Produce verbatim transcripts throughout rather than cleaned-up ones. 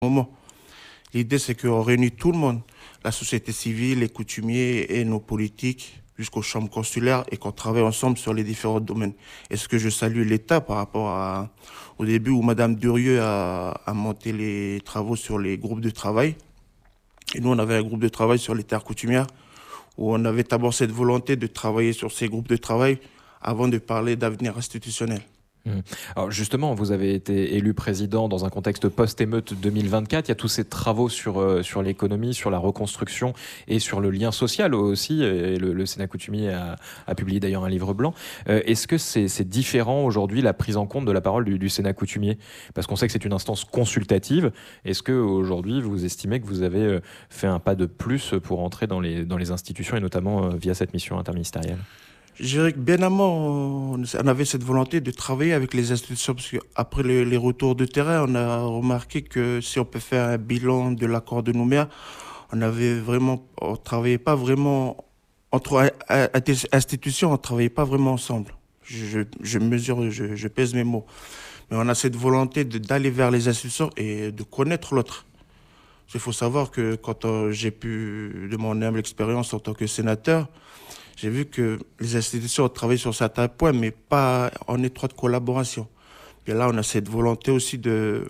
moment. L'idée, c'est qu'on réunit tout le monde, la société civile, les coutumiers et nos politiques, jusqu'aux chambres consulaires, et qu'on travaille ensemble sur les différents domaines. Est-ce que je salue l'État par rapport à, au début où Madame Durieux a, a monté les travaux sur les groupes de travail. Et nous, on avait un groupe de travail sur les terres coutumières, où on avait d'abord cette volonté de travailler sur ces groupes de travail avant de parler d'avenir institutionnel. Mmh. Alors justement, vous avez été élu président dans un contexte post-émeute deux mille vingt-quatre. Il y a tous ces travaux sur, euh, sur l'économie, sur la reconstruction et sur le lien social aussi. Et le, le Sénat coutumier a, a publié d'ailleurs un livre blanc. Euh, est-ce que c'est, c'est différent aujourd'hui la prise en compte de la parole du, du Sénat coutumier? Parce qu'on sait que c'est une instance consultative. Est-ce qu'aujourd'hui, vous estimez que vous avez fait un pas de plus pour entrer dans les, dans les institutions et notamment euh, via cette mission interministérielle? Je dirais que bien avant, on avait cette volonté de travailler avec les institutions, parce qu'après les, les retours de terrain, on a remarqué que si on peut faire un bilan de l'accord de Nouméa, on avait vraiment, on travaillait pas vraiment entre institutions, on travaillait pas vraiment ensemble. Je, je, je mesure, je, je pèse mes mots. Mais on a cette volonté de, d'aller vers les institutions et de connaître l'autre. Il faut savoir que quand euh, j'ai pu, de mon humble expérience en tant que sénateur, j'ai vu que les institutions ont travaillé sur certains points, mais pas en étroite collaboration. Et là, on a cette volonté aussi de, euh,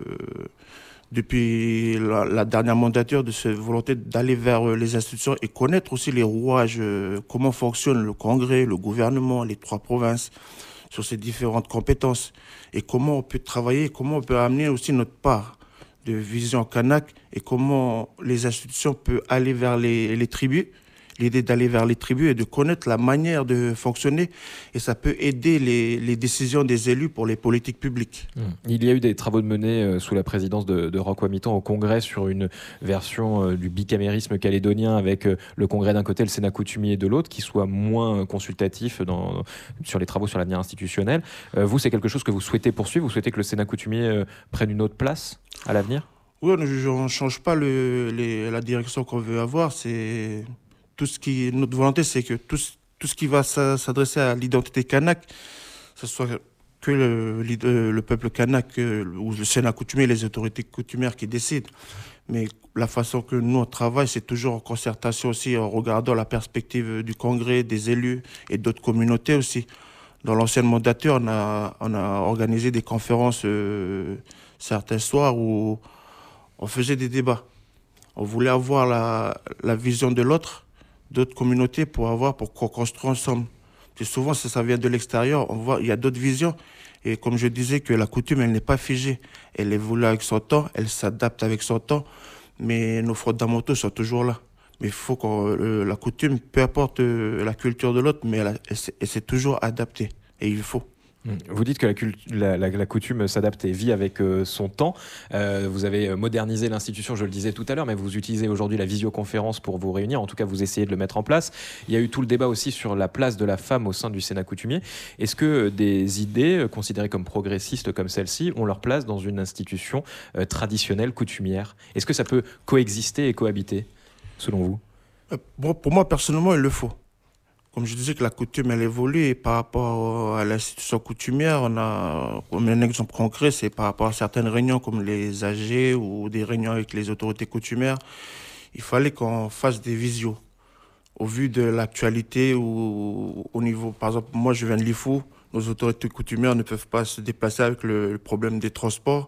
depuis la, la dernière mandature, de cette volonté d'aller vers euh, les institutions et connaître aussi les rouages, euh, comment fonctionne le Congrès, le gouvernement, les trois provinces, sur ces différentes compétences, et comment on peut travailler, comment on peut amener aussi notre part de vision kanak, et comment les institutions peuvent aller vers les, les tribus. L'idée d'aller vers les tribus et de connaître la manière de fonctionner, et ça peut aider les, les décisions des élus pour les politiques publiques. Mmh. Il y a eu des travaux de menés euh, sous la présidence de, de Roch Wamitan au Congrès sur une version euh, du bicamérisme calédonien avec euh, le Congrès d'un côté, le Sénat coutumier de l'autre, qui soit moins consultatif dans, sur les travaux sur l'avenir institutionnel. Euh, vous, c'est quelque chose que vous souhaitez poursuivre? Vous souhaitez que le Sénat coutumier euh, prenne une autre place à l'avenir? Oui, on ne change pas le, les, la direction qu'on veut avoir. C'est tout ce qui, notre volonté, c'est que tout, tout ce qui va s'adresser à l'identité kanak, ce soit que le, le peuple kanak ou le Sénat coutumier, les autorités coutumières qui décident. Mais la façon que nous on travaille, c'est toujours en concertation aussi, en regardant la perspective du Congrès, des élus et d'autres communautés aussi. Dans l'ancienne mandature, on a, on a organisé des conférences euh, certains soirs où on faisait des débats. On voulait avoir la, la vision de l'autre, d'autres communautés pour avoir, pour construire ensemble. Et souvent, ça, ça vient de l'extérieur. On voit, il y a d'autres visions. Et comme je disais, que la coutume, elle n'est pas figée. Elle évolue avec son temps, elle s'adapte avec son temps. Mais nos fondamentaux sont toujours là. Mais il faut que euh, la coutume, peu importe euh, la culture de l'autre, mais elle, elle, elle s'est toujours adaptée. Et il faut. Vous dites que la, la, la, la coutume s'adapte et vit avec euh, son temps. Euh, vous avez modernisé l'institution, je le disais tout à l'heure, mais vous utilisez aujourd'hui la visioconférence pour vous réunir. En tout cas, vous essayez de le mettre en place. Il y a eu tout le débat aussi sur la place de la femme au sein du Sénat coutumier. Est-ce que des idées considérées comme progressistes comme celle-ci ont leur place dans une institution euh, traditionnelle coutumière? Est-ce que ça peut coexister et cohabiter, selon vous? euh, bon, Pour moi, personnellement, il le faut. Comme je disais que la coutume, elle évolue, et par rapport à l'institution coutumière, on a, comme un exemple concret, c'est par rapport à certaines réunions comme les A G ou des réunions avec les autorités coutumières, il fallait qu'on fasse des visios. Au vu de l'actualité ou au niveau, par exemple, moi je viens de l'I F O, nos autorités coutumières ne peuvent pas se déplacer avec le, le problème des transports.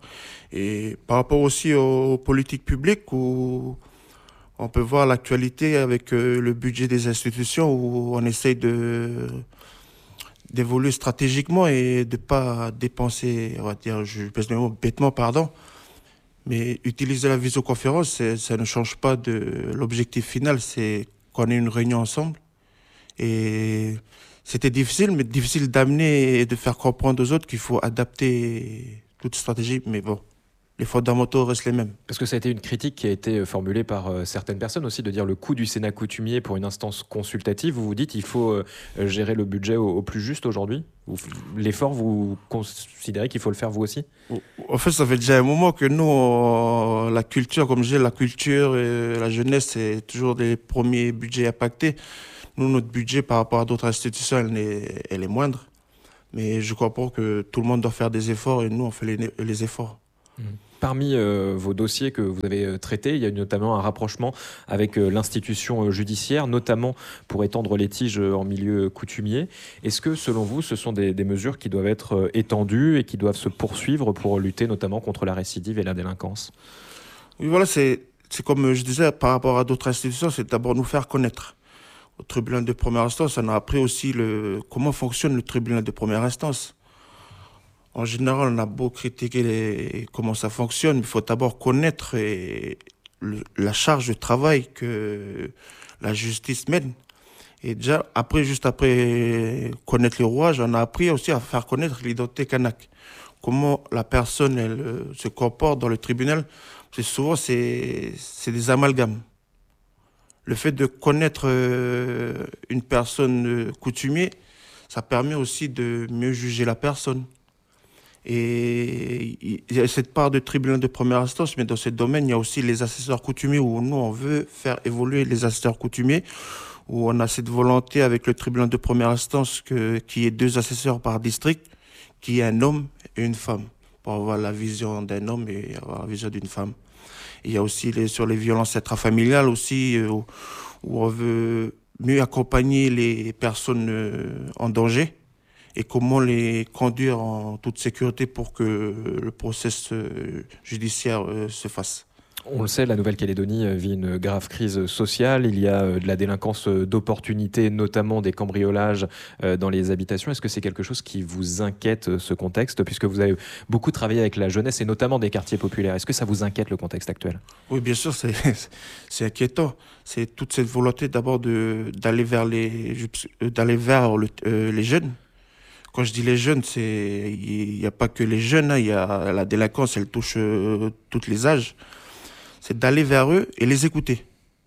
Et par rapport aussi aux politiques publiques, où on peut voir l'actualité avec euh, le budget des institutions, où on essaye de, d'évoluer stratégiquement et de ne pas dépenser, on va dire, je pèse le mot bêtement, pardon, mais utiliser la visioconférence, ça ne change pas de l'objectif final, c'est qu'on ait une réunion ensemble. Et c'était difficile, mais difficile d'amener et de faire comprendre aux autres qu'il faut adapter toute stratégie, mais bon. Les fondamentaux restent les mêmes. Parce que ça a été une critique qui a été formulée par euh, certaines personnes aussi, de dire le coût du Sénat coutumier pour une instance consultative. Vous vous dites qu'il faut euh, gérer le budget au, au plus juste aujourd'hui? L'effort, vous considérez qu'il faut le faire vous aussi? En fait, ça fait déjà un moment que nous, on, la culture, comme je dis, la culture et la jeunesse, c'est toujours les premiers budgets impactés. Nous, notre budget par rapport à d'autres institutions, elle est, elle est moindre. Mais je crois pas que tout le monde doit faire des efforts, et nous, on fait les, les efforts. Mmh. Parmi euh, vos dossiers que vous avez euh, traités, il y a eu notamment un rapprochement avec euh, l'institution euh, judiciaire, notamment pour étendre les tiges euh, en milieu coutumier. Est-ce que, selon vous, ce sont des, des mesures qui doivent être euh, étendues et qui doivent se poursuivre pour lutter notamment contre la récidive et la délinquance? Oui, voilà, c'est c'est comme je disais par rapport à d'autres institutions, c'est d'abord nous faire connaître. Au tribunal de première instance, on a appris aussi le, comment fonctionne le tribunal de première instance. En général, on a beau critiquer les, comment ça fonctionne, il faut d'abord connaître et, le, la charge de travail que la justice mène. Et déjà, après, juste après connaître les rouages, on a appris aussi à faire connaître l'identité kanak. Comment la personne elle, euh, se comporte dans le tribunal. C'est souvent, c'est, c'est des amalgames. Le fait de connaître euh, une personne euh, coutumier, ça permet aussi de mieux juger la personne. Et il y a cette part de tribunal de première instance, mais dans ce domaine, il y a aussi les assesseurs coutumiers où nous, on veut faire évoluer les assesseurs coutumiers, où on a cette volonté avec le tribunal de première instance que, qu'il y ait deux assesseurs par district, qu'il y ait un homme et une femme, pour avoir la vision d'un homme et avoir la vision d'une femme. Et il y a aussi les, sur les violences intrafamiliales aussi, euh, où, où on veut mieux accompagner les personnes euh, en danger, et comment les conduire en toute sécurité pour que le process judiciaire se fasse. On le sait, la Nouvelle-Calédonie vit une grave crise sociale. Il y a de la délinquance d'opportunité, notamment des cambriolages dans les habitations. Est-ce que c'est quelque chose qui vous inquiète, ce contexte, puisque vous avez beaucoup travaillé avec la jeunesse et notamment des quartiers populaires? Est-ce que ça vous inquiète, le contexte actuel? Oui, bien sûr, c'est, c'est inquiétant. C'est toute cette volonté d'abord de, d'aller vers les, d'aller vers le, euh, les jeunes. Quand je dis les jeunes, c'est il n'y a pas que les jeunes, hein, il y a la délinquance, elle touche euh, tous les âges. C'est d'aller vers eux et les écouter.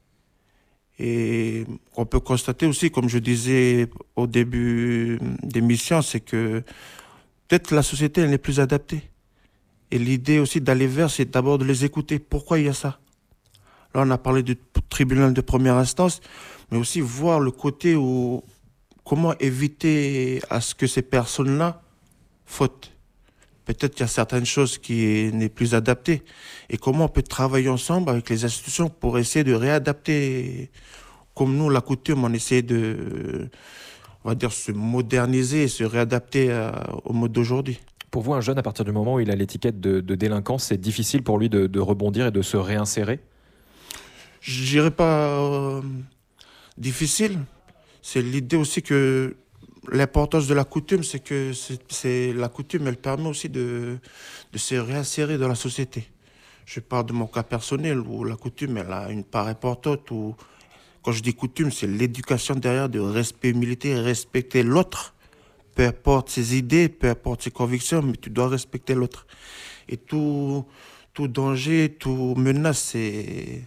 Et on peut constater aussi, comme je disais au début des missions, c'est que peut-être la société elle n'est plus adaptée. Et l'idée aussi d'aller vers, c'est d'abord de les écouter. Pourquoi il y a ça? Là, on a parlé du tribunal de première instance, mais aussi voir le côté où comment éviter à ce que ces personnes-là fautent. Peut-être qu'il y a certaines choses qui n'est plus adaptées. Et comment on peut travailler ensemble avec les institutions pour essayer de réadapter, comme nous, la coutume, on essaie de, on va dire, se moderniser et se réadapter à, au mode d'aujourd'hui. Pour vous, un jeune, à partir du moment où il a l'étiquette de, de délinquant, c'est difficile pour lui de, de rebondir et de se réinsérer? Je dirais pas euh, difficile. C'est l'idée aussi que l'importance de la coutume, c'est que c'est, c'est, la coutume, elle permet aussi de, de se réinsérer dans la société. Je parle de mon cas personnel où la coutume, elle a une part importante. Où, quand je dis coutume, c'est l'éducation derrière de respect militaire, respecter l'autre. Peu importe ses idées, peu importe ses convictions, mais tu dois respecter l'autre. Et tout, tout danger, tout menace, c'est,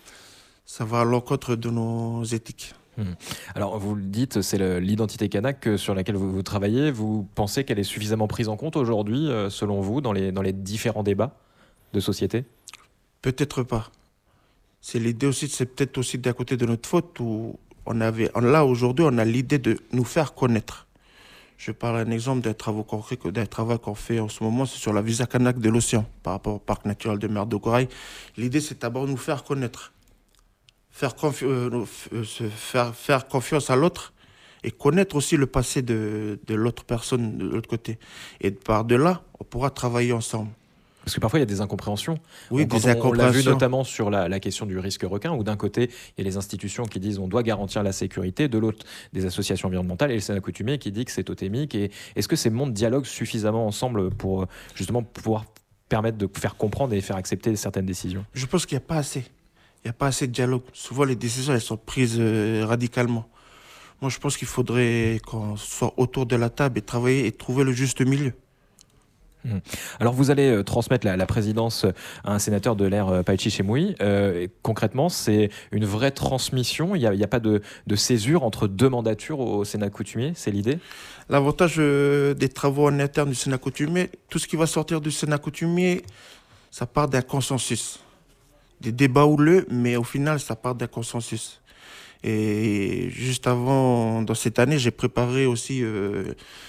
ça va à l'encontre de nos éthiques. Alors, vous le dites, c'est l'identité kanak sur laquelle vous, vous travaillez. Vous pensez qu'elle est suffisamment prise en compte aujourd'hui, selon vous, dans les, dans les différents débats de société? Peut-être pas. C'est l'idée aussi, c'est peut-être aussi d'un côté de notre faute où on avait, là aujourd'hui, on a l'idée de nous faire connaître. Je parle un exemple d'un travail concret, d'un travail qu'on fait en ce moment, c'est sur la visa kanak de l'océan par rapport au parc naturel de mer de Goraï. L'idée, c'est d'abord nous faire connaître. Faire, confi- euh, se faire, faire confiance à l'autre et connaître aussi le passé de, de l'autre personne de l'autre côté. Et par-delà, on pourra travailler ensemble. Parce que parfois, il y a des incompréhensions. Oui, on, des on, incompréhensions. On l'a vu notamment sur la, la question du risque requin, où d'un côté, il y a les institutions qui disent on doit garantir la sécurité, de l'autre, des associations environnementales et le Sénat coutumier qui dit que c'est totémique. Et est-ce que ces mondes dialoguent suffisamment ensemble pour justement pouvoir permettre de faire comprendre et faire accepter certaines décisions? Je pense qu'il n'y a pas assez. Il n'y a pas assez de dialogue. Souvent, les décisions, elles sont prises euh, radicalement. Moi, je pense qu'il faudrait qu'on soit autour de la table et travailler et trouver le juste milieu. Mmh. Alors, vous allez euh, transmettre la, la présidence à un sénateur de l'Aire, euh, Paichi Chemoui. Euh, concrètement, c'est une vraie transmission. Il n'y a, a pas de, de césure entre deux mandatures au, au Sénat coutumier, c'est l'idée? L'avantage euh, des travaux en interne du Sénat coutumier, tout ce qui va sortir du Sénat coutumier, ça part d'un consensus. Des débats houleux, mais au final, ça part d'un consensus. Et juste avant, dans cette année, j'ai préparé aussi euh,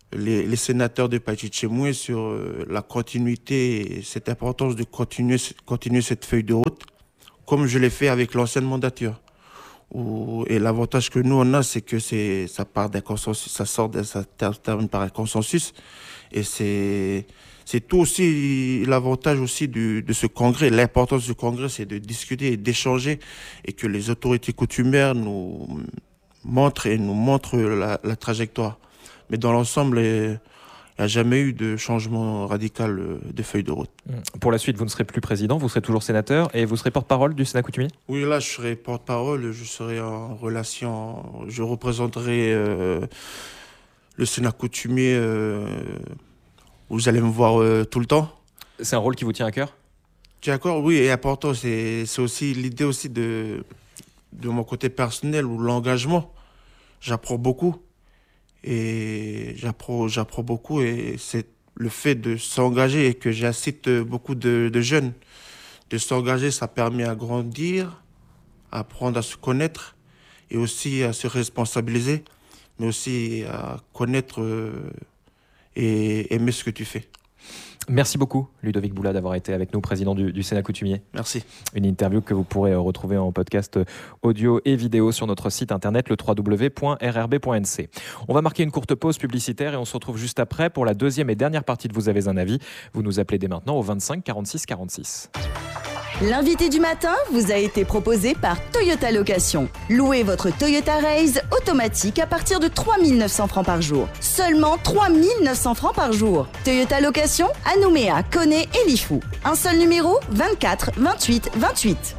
les, les sénateurs de Païti-Tchemoué sur euh, la continuité et cette importance de continuer, continuer cette feuille de route, comme je l'ai fait avec l'ancienne mandature. Où, et l'avantage que nous on a, c'est que c'est, ça part d'un consensus, ça sort, de, ça termine par un consensus, et c'est, c'est tout aussi l'avantage aussi du, de ce congrès. L'importance du congrès, c'est de discuter et d'échanger, et que les autorités coutumières nous montrent et nous montrent la, la trajectoire. Mais dans l'ensemble, il n'y a jamais eu de changement radical de feuille de route. Pour la suite, vous ne serez plus président, vous serez toujours sénateur et vous serez porte-parole du Sénat coutumier ? Oui, là, je serai porte-parole, je serai en relation, je représenterai euh, le Sénat coutumier, euh, vous allez me voir euh, tout le temps. C'est un rôle qui vous tient à cœur ? Tient à cœur, oui, et important, c'est, c'est aussi l'idée aussi de, de mon côté personnel, ou l'engagement. J'apprends beaucoup. Et j'apprends, j'apprends beaucoup, et c'est le fait de s'engager, et que j'incite beaucoup de, de jeunes de s'engager, ça permet à grandir, à apprendre à se connaître, et aussi à se responsabiliser, mais aussi à connaître euh, et aimer ce que tu fais. Merci beaucoup, Ludovic Boula, d'avoir été avec nous, président du, du Sénat coutumier. Merci. Une interview que vous pourrez retrouver en podcast audio et vidéo sur notre site internet, le w w w point r r b point n c. On va marquer une courte pause publicitaire et on se retrouve juste après pour la deuxième et dernière partie de Vous avez un avis. Vous nous appelez dès maintenant au vingt-cinq quarante-six quarante-six. L'invité du matin vous a été proposé par Toyota Location. Louez votre Toyota Raze automatique à partir de trois mille neuf cents francs par jour. Seulement trois mille neuf cents francs par jour. Toyota Location à Nouméa, Koné et Lifou. Un seul numéro, vingt-quatre vingt-huit vingt-huit.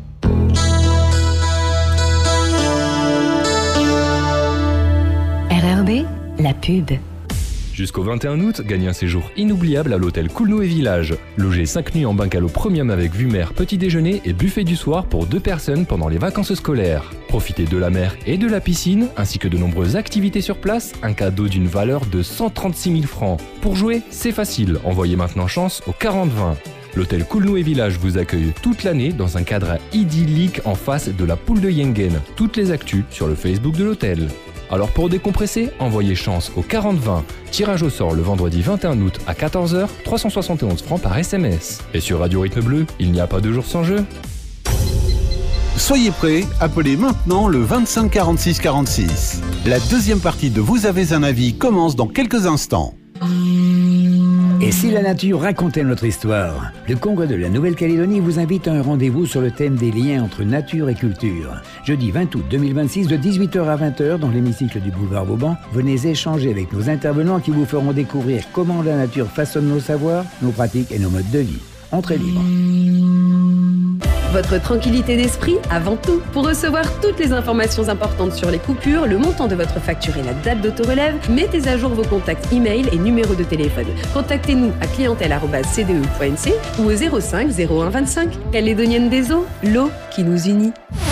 R R B, la pub. Jusqu'au vingt et un août, gagnez un séjour inoubliable à l'hôtel Coulnoë Village. Logez cinq nuits en bungalow premium avec vue mer, petit déjeuner et buffet du soir pour deux personnes pendant les vacances scolaires. Profitez de la mer et de la piscine, ainsi que de nombreuses activités sur place, un cadeau d'une valeur de cent trente-six mille francs. Pour jouer, c'est facile, envoyez maintenant chance au quarante vingt. L'hôtel Coulnoë Village vous accueille toute l'année dans un cadre idyllique en face de la poule de Yengen. Toutes les actus sur le Facebook de l'hôtel. Alors pour décompresser, envoyez chance au quarante vingt. Tirage au sort le vendredi vingt et un août à quatorze heures, trois cent soixante et onze francs par S M S. Et sur Radio Rythme Bleu, il n'y a pas de jour sans jeu. Soyez prêts, appelez maintenant le vingt-cinq quarante-six quarante-six. La deuxième partie de Vous avez un avis commence dans quelques instants. Et si la nature racontait notre histoire? Le Congrès de la Nouvelle-Calédonie vous invite à un rendez-vous sur le thème des liens entre nature et culture. Jeudi vingt août deux mille vingt-six, de dix-huit heures à vingt heures, dans l'hémicycle du boulevard Vauban, venez échanger avec nos intervenants qui vous feront découvrir comment la nature façonne nos savoirs, nos pratiques et nos modes de vie. Entrée libre. Votre tranquillité d'esprit avant tout. Pour recevoir toutes les informations importantes sur les coupures, le montant de votre facture et la date d'autorelève, mettez à jour vos contacts e-mail et numéros de téléphone. Contactez-nous à clientèle arobase c d e point n c ou au zéro cinq zéro un vingt-cinq. Calédonienne des eaux, l'eau qui nous unit.